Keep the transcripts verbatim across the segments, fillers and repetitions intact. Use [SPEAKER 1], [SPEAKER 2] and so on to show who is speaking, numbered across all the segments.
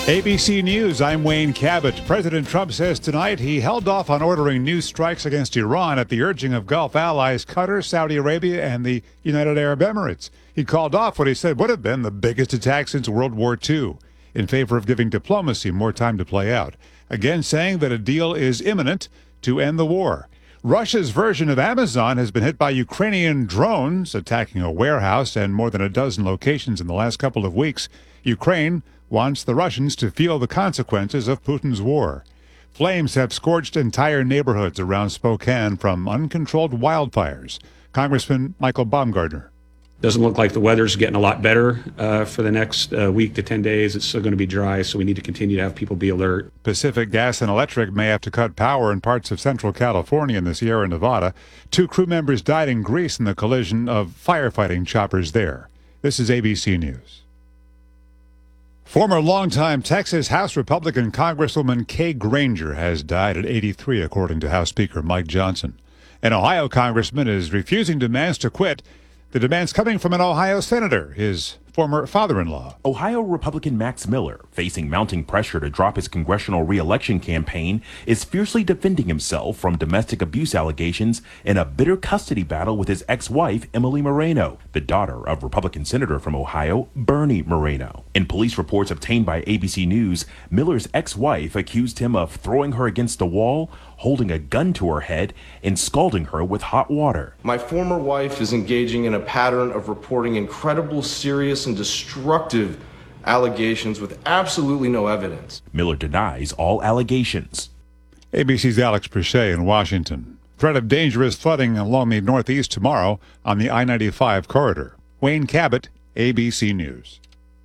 [SPEAKER 1] A B C News, I'm Wayne Cabot. President Trump says tonight he held off on ordering new strikes against Iran at the urging of Gulf allies Qatar, Saudi Arabia, and the United Arab Emirates. He called off what he said would have been the biggest attack since World War Two, in favor of giving diplomacy more time to play out, again saying that a deal is imminent to end the war. Russia's version of Amazon has been hit by Ukrainian drones attacking a warehouse and more than a dozen locations in the last couple of weeks. Ukraine wants the Russians to feel the consequences of Putin's war. Flames have scorched entire neighborhoods around Spokane from uncontrolled wildfires. Congressman Michael Baumgartner.
[SPEAKER 2] Doesn't look like the weather's getting a lot better uh, for the next uh, week to ten days. It's still going to be dry, so we need to continue to have people be alert.
[SPEAKER 1] Pacific Gas and Electric may have to cut power in parts of central California and the Sierra Nevada. Two crew members died in Greece in the collision of firefighting choppers there. This is A B C News. Former longtime Texas House Republican Congresswoman Kay Granger has died at eighty-three, according to House Speaker Mike Johnson. An Ohio congressman is refusing demands to quit. The demands coming from an Ohio senator, his former father-in-law.
[SPEAKER 3] Ohio Republican Max Miller, facing mounting pressure to drop his congressional re-election campaign, is fiercely defending himself from domestic abuse allegations in a bitter custody battle with his ex-wife, Emily Moreno, the daughter of Republican Senator from Ohio, Bernie Moreno. In police reports obtained by A B C News, Miller's ex-wife accused him of throwing her against a wall, holding a gun to her head, and scalding her with hot water.
[SPEAKER 4] My former wife is engaging in a pattern of reporting incredible, serious, and destructive allegations with absolutely no evidence.
[SPEAKER 3] Miller denies all allegations.
[SPEAKER 1] A B C's Alex Perchet in Washington. Threat of dangerous flooding along the northeast tomorrow on the I ninety-five corridor. Wayne Cabot, A B C News.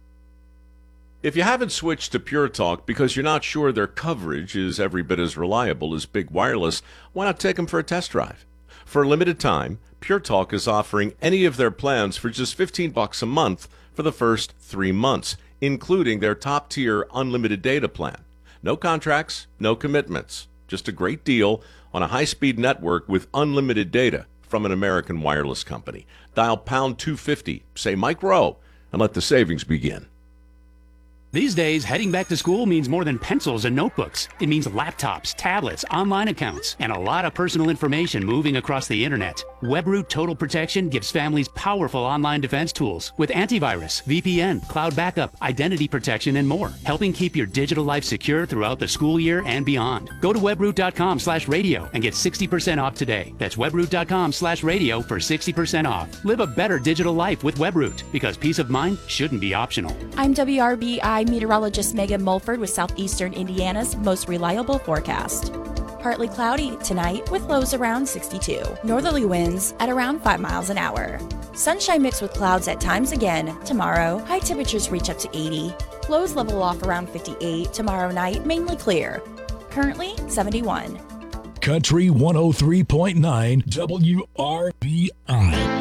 [SPEAKER 5] If you haven't switched to Pure Talk because you're not sure their coverage is every bit as reliable as Big Wireless, why not take them for a test drive? For a limited time, Pure Talk is offering any of their plans for just fifteen bucks a month for the first three months, including their top-tier unlimited data plan. No contracts, no commitments, just a great deal on a high-speed network with unlimited data from an American wireless company. Dial pound two fifty, say Mike Rowe, and let the savings begin.
[SPEAKER 6] These days, heading back to school means more than pencils and notebooks. It means laptops, tablets, online accounts, and a lot of personal information moving across the internet. WebRoot Total Protection gives families powerful online defense tools with antivirus, V P N, cloud backup, identity protection, and more, helping keep your digital life secure throughout the school year and beyond. Go to webroot.com slash radio and get sixty percent off today. That's webroot.com slash radio for sixty percent off. Live a better digital life with WebRoot, because peace of mind shouldn't be optional.
[SPEAKER 7] I'm W R B I meteorologist Megan Mulford with Southeastern Indiana's most reliable forecast. Partly cloudy tonight with lows around sixty-two. Northerly winds at around five miles an hour. Sunshine mixed with clouds at times again tomorrow. High temperatures reach up to eighty. Lows level off around fifty-eight. Tomorrow night mainly clear. Currently seventy-one.
[SPEAKER 8] Country one oh three point nine W R B I.